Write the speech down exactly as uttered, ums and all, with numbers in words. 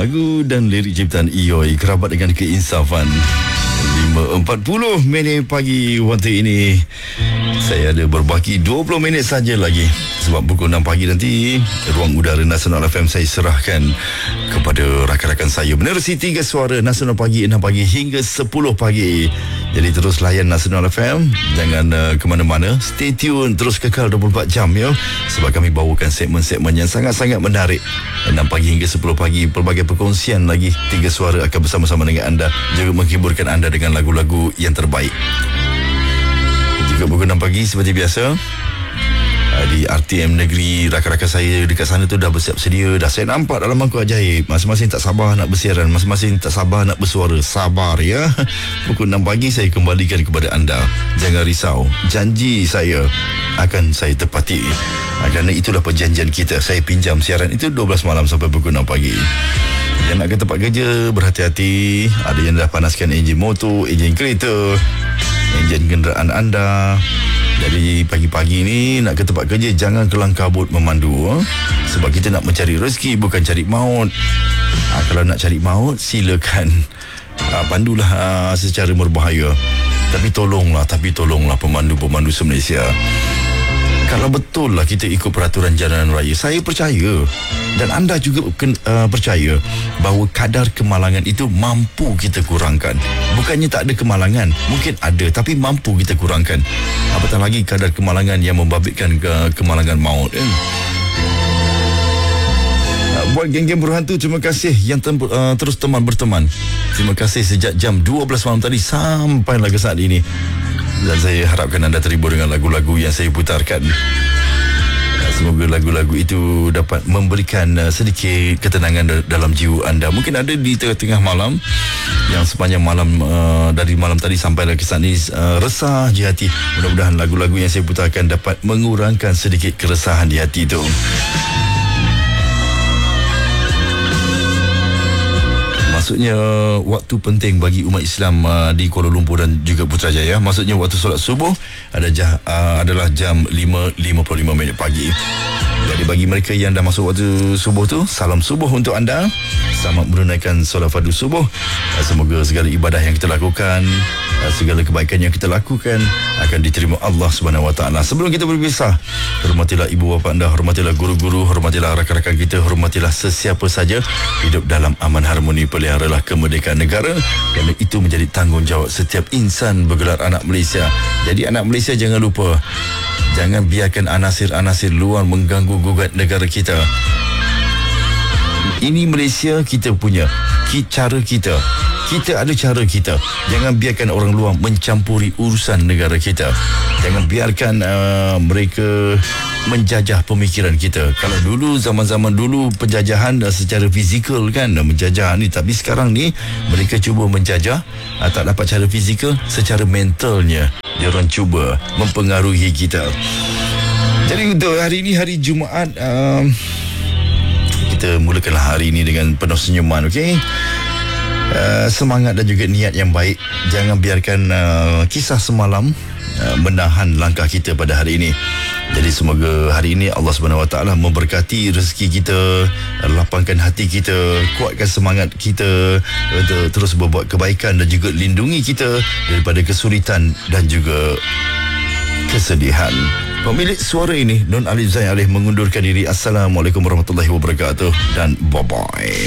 Lagu dan lirik ciptaan Ioi kerabat dengan keinsafan. lima empat puluh minit pagi waktu ini. Saya ada berbaki dua puluh minit saja lagi. Sebab pukul enam pagi nanti ruang udara Nasional F M saya serahkan kepada rakan-rakan saya menerusi tiga suara Nasional Pagi, enam pagi hingga sepuluh pagi. Jadi terus layan Nasional F M. Jangan uh, ke mana-mana. Stay tune, terus kekal dua puluh empat jam ya. Sebab kami bawakan segmen-segmen yang sangat-sangat menarik. enam pagi hingga sepuluh pagi, pelbagai perkongsian lagi. Tiga suara akan bersama-sama dengan anda, juga menghiburkan anda dengan lagu-lagu yang terbaik. Juga pukul enam pagi seperti biasa di R T M Negeri, rakan-rakan saya dekat sana tu dah bersiap sedia. Dah saya nampak dalam mangkuk ajaib. Masing-masing tak sabar nak bersiaran, masing-masing tak sabar nak bersuara. Sabar ya. Pukul enam pagi saya kembalikan kepada anda. Jangan risau, janji saya akan saya tepati. Kerana itulah perjanjian kita. Saya pinjam siaran itu dua belas malam sampai pukul enam pagi. Yang nak ke tempat kerja, berhati-hati. Ada yang dah panaskan enjin motor, enjin kereta, enjin kenderaan anda. Jadi pagi-pagi ni nak ke tempat kerja, jangan kelang kabut memandu eh? Sebab kita nak mencari rezeki, bukan cari maut. ha, Kalau nak cari maut, silakan ha, pandulah ha, secara berbahaya. Tapi tolonglah, tapi tolonglah pemandu-pemandu se-Malaysia. Kalau betul lah kita ikut peraturan jalan raya, saya percaya dan anda juga uh, percaya bahawa kadar kemalangan itu mampu kita kurangkan. Bukannya tak ada kemalangan, mungkin ada, tapi mampu kita kurangkan. Apatah lagi kadar kemalangan yang membabitkan ke kemalangan maut eh? Buat geng-geng berhantu, terima kasih yang tem- uh, terus teman berteman. Terima kasih sejak jam dua belas malam tadi sampailah ke saat ini. Dan saya harapkan anda terhibur dengan lagu-lagu yang saya putarkan. Semoga lagu-lagu itu dapat memberikan uh, sedikit ketenangan dalam jiwa anda. Mungkin ada di tengah-tengah malam, yang sepanjang malam uh, dari malam tadi sampai ke saat ini uh, resah di hati. Mudah-mudahan lagu-lagu yang saya putarkan dapat mengurangkan sedikit keresahan di hati itu. Maksudnya waktu penting bagi umat Islam uh, di Kuala Lumpur dan juga Putrajaya. Maksudnya waktu solat subuh ada jah, uh, adalah jam lima lima puluh lima minit pagi. Jadi bagi mereka yang dah masuk waktu subuh tu, salam subuh untuk anda. Selamat menunaikan solat fardu subuh. uh, Semoga segala ibadah yang kita lakukan, uh, segala kebaikan yang kita lakukan akan diterima Allah Subhanahu Wa Taala. Sebelum kita berpisah, hormatilah ibu bapa anda, hormatilah guru-guru, hormatilah rakan-rakan kita, hormatilah sesiapa saja. Hidup dalam aman harmoni, peliharalah kemerdekaan negara, kerana itu menjadi tanggungjawab setiap insan bergelar anak Malaysia. Jadi anak Malaysia, jangan lupa, jangan biarkan anasir-anasir luar mengganggu gugat negara kita. Ini Malaysia kita punya, cara kita. Kita ada cara kita. Jangan biarkan orang luar mencampuri urusan negara kita. Jangan biarkan uh, mereka menjajah pemikiran kita. Kalau dulu, zaman-zaman dulu, penjajahan uh, secara fizikal kan, menjajah ni. Tapi sekarang ni mereka cuba menjajah, uh, tak dapat cara fizikal, secara mentalnya dia orang cuba mempengaruhi kita. Jadi untuk hari ini, hari Jumaat, uh, kita mulakanlah hari ini dengan penuh senyuman, okey? Uh, semangat dan juga niat yang baik. Jangan biarkan uh, kisah semalam uh, menahan langkah kita pada hari ini. Jadi semoga hari ini Allah Subhanahu Wa Taala memberkati rezeki kita, lapangkan hati kita, kuatkan semangat kita untuk terus berbuat kebaikan, dan juga lindungi kita daripada kesulitan dan juga kesedihan. Pemilik suara ini, Nun Alif Zain Alif, mengundurkan diri. Assalamualaikum warahmatullahi wabarakatuh dan bye-bye.